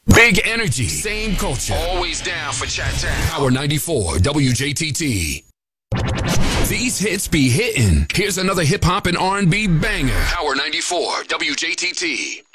Big energy, same culture. Always down for chat time. Power 94 WJTT. These hits be hitting. Here's another hip hop and R&B banger. Power 94 WJTT.